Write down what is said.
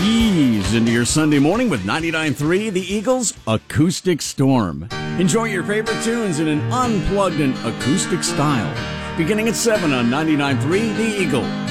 Ease into your Sunday morning with 99.3 The Eagles Acoustic Storm. Enjoy your favorite tunes in an unplugged and acoustic style. Beginning at 7 on 99.3 The Eagle.